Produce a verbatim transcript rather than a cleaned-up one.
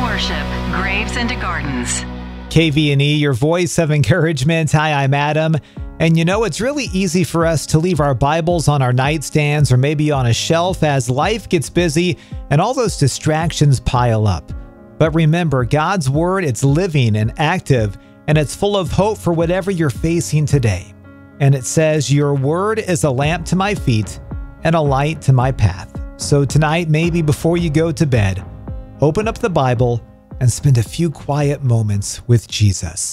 worship, Graves into Gardens. K V and E, your voice of encouragement. Hi, I'm Adam. And you know, it's really easy for us to leave our Bibles on our nightstands or maybe on a shelf as life gets busy and all those distractions pile up. But remember, God's Word, it's living and active, and it's full of hope for whatever you're facing today. And it says, your Word is a lamp to my feet and a light to my path. So tonight, maybe before you go to bed, open up the Bible and spend a few quiet moments with Jesus.